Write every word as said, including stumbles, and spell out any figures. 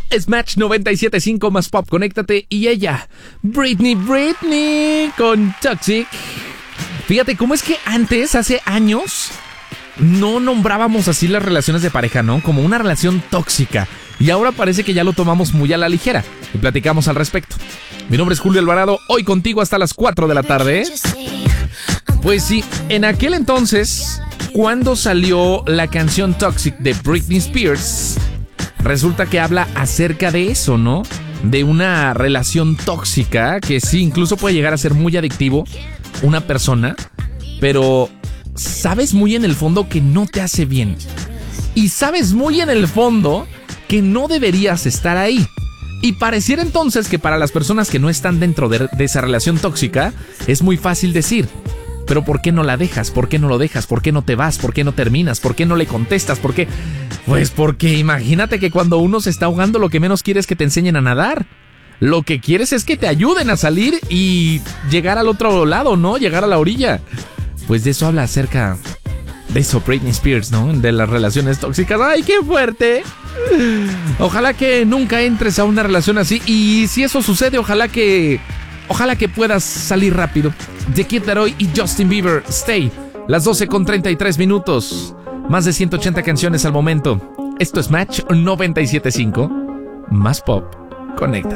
es Match noventa y siete punto cinco más Pop, conéctate. Y ella, Britney, Britney con Toxic. Fíjate cómo es que antes, hace años, no nombrábamos así las relaciones de pareja, ¿no? Como una relación tóxica. Y ahora parece que ya lo tomamos muy a la ligera y platicamos al respecto. Mi nombre es Julio Alvarado, hoy contigo hasta las cuatro de la tarde. Pues sí, en aquel entonces, cuando salió la canción Toxic de Britney Spears, resulta que habla acerca de eso, ¿no? De una relación tóxica que sí, incluso puede llegar a ser muy adictivo una persona, pero sabes muy en el fondo que no te hace bien. Y sabes muy en el fondo que no deberías estar ahí. Y pareciera entonces que para las personas que no están dentro de, de esa relación tóxica, es muy fácil decir, pero ¿por qué no la dejas? ¿Por qué no lo dejas? ¿Por qué no te vas? ¿Por qué no terminas? ¿Por qué no le contestas? ¿Por qué? Pues porque imagínate que cuando uno se está ahogando, lo que menos quieres es que te enseñen a nadar. Lo que quieres es que te ayuden a salir y llegar al otro lado, ¿no? Llegar a la orilla. Pues de eso habla acerca de eso Britney Spears, ¿no? De las relaciones tóxicas. ¡Ay, qué fuerte! Ojalá que nunca entres a una relación así. Y si eso sucede, ojalá que... Ojalá que puedas salir rápido. The Kid Laroi y Justin Bieber, Stay. Las doce con treinta y tres minutos. Más de ciento ochenta canciones al momento. Esto es Match noventa y siete punto cinco. Más Pop. Conéctate.